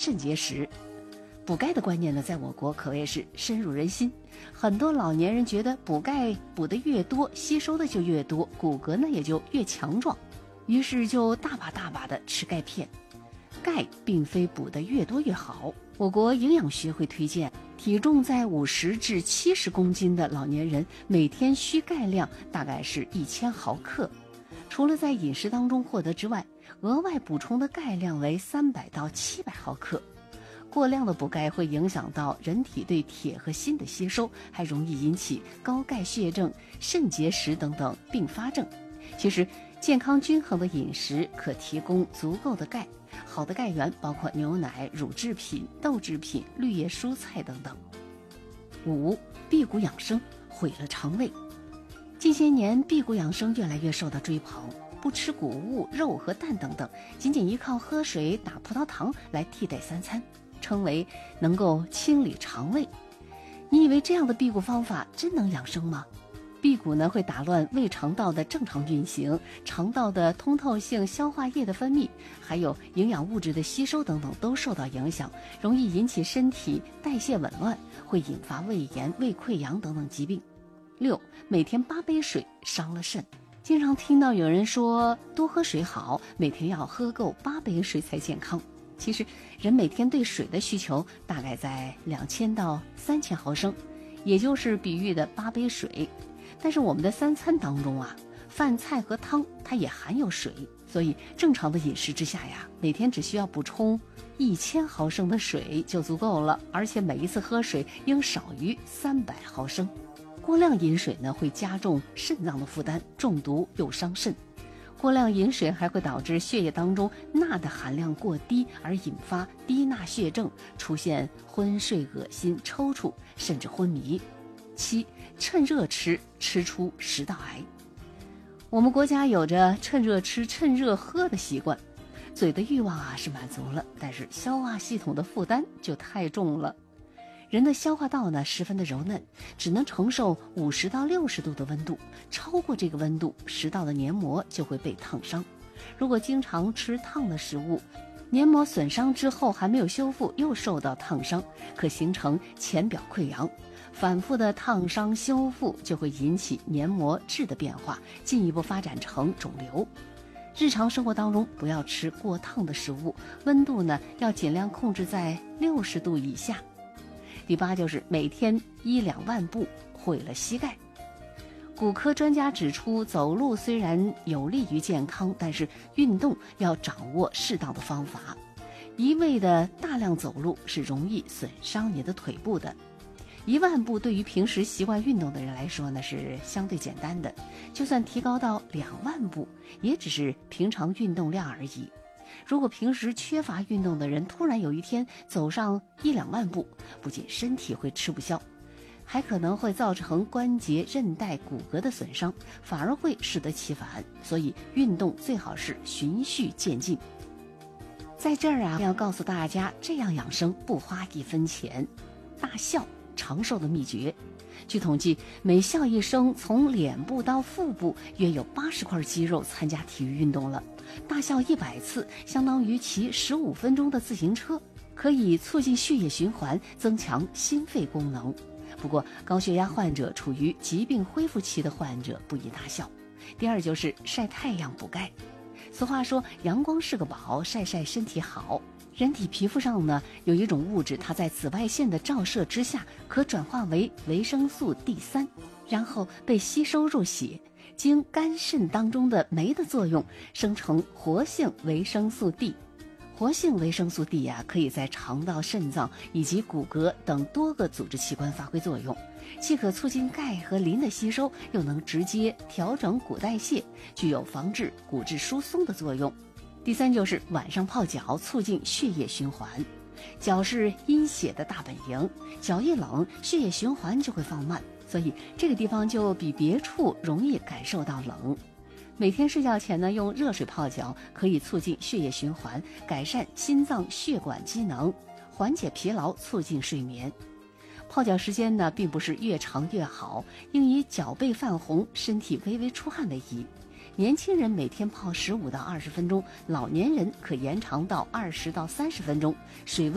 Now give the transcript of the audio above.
肾结石。补钙的观念呢，在我国可谓是深入人心。很多老年人觉得补钙补得越多，吸收的就越多，骨骼呢也就越强壮，于是就大把大把的吃钙片。钙并非补得越多越好，我国营养学会推荐，体重在50至70公斤的老年人，每天需钙量大概是1000毫克。除了在饮食当中获得之外，额外补充的钙量为300到700毫克。过量的补钙会影响到人体对铁和锌的吸收，还容易引起高钙血症、肾结石等等并发症。其实，健康均衡的饮食可提供足够的钙，好的钙源包括牛奶、乳制品、豆制品、绿叶蔬菜等等。5. 辟谷养生毁了肠胃。近些年，辟谷养生越来越受到追捧，不吃谷物、肉和蛋等等，仅仅依靠喝水、打葡萄糖来替代3餐，称为能够清理肠胃。你以为这样的辟谷方法真能养生吗？辟谷呢，会打乱胃肠道的正常运行，肠道的通透性、消化液的分泌，还有营养物质的吸收等等都受到影响，容易引起身体代谢紊乱，会引发胃炎、胃溃疡等等疾病。6. 每天8杯水伤了肾。经常听到有人说多喝水好，每天要喝够8杯水才健康。其实人每天对水的需求大概在2000到3000毫升，也就是比喻的8杯水。但是我们的3餐当中啊，饭菜和汤它也含有水，所以正常的饮食之下呀，每天只需要补充1000毫升的水就足够了，而且每一次喝水应少于300毫升。过量饮水呢，会加重肾脏的负担，中毒又伤肾。过量饮水还会导致血液当中钠的含量过低，而引发低钠血症，出现昏睡、恶心、抽搐，甚至昏迷。7. 趁热吃，吃出食道癌。我们国家有着趁热吃、趁热喝的习惯，嘴的欲望啊是满足了，但是消化系统的负担就太重了。人的消化道呢十分的柔嫩，只能承受50到60度的温度，超过这个温度，食道的黏膜就会被烫伤。如果经常吃烫的食物，黏膜损伤之后还没有修复，又受到烫伤，可形成浅表溃疡。反复的烫伤修复就会引起黏膜质的变化，进一步发展成肿瘤。日常生活当中不要吃过烫的食物，温度呢要尽量控制在60度以下。第8就是每天1-2万步，毁了膝盖。骨科专家指出，走路虽然有利于健康，但是运动要掌握适当的方法。一味的大量走路是容易损伤你的腿部的。1万步对于平时习惯运动的人来说呢，是相对简单的，就算提高到2万步，也只是平常运动量而已。如果平时缺乏运动的人，突然有一天走上1-2万步，不仅身体会吃不消，还可能会造成关节、韧带、骨骼的损伤，反而会适得其反。所以运动最好是循序渐进。在这儿啊，要告诉大家，这样养生不花1分钱。大笑长寿的秘诀。据统计，每笑一声，从脸部到腹部约有80块肌肉参加体育运动了。大笑100次，相当于骑15分钟的自行车，可以促进血液循环，增强心肺功能。不过，高血压患者、处于疾病恢复期的患者不宜大笑。第2就是晒太阳补钙。俗话说，阳光是个宝，晒晒身体好。人体皮肤上呢，有一种物质，它在紫外线的照射之下，可转化为维生素 D3， 然后被吸收入血，经肝肾当中的酶的作用，生成活性维生素 D。活性维生素 D 呀，可以在肠道、肾脏以及骨骼等多个组织器官发挥作用，既可促进钙和磷的吸收，又能直接调整骨代谢，具有防治骨质疏松的作用。第3就是晚上泡脚，促进血液循环。脚是阴血的大本营，脚一冷，血液循环就会放慢，所以这个地方就比别处容易感受到冷。每天睡觉前呢，用热水泡脚，可以促进血液循环，改善心脏血管机能，缓解疲劳，促进睡眠。泡脚时间呢，并不是越长越好，应以脚背泛红、身体微微出汗为宜。年轻人每天泡15到20分钟，老年人可延长到20到30分钟，水温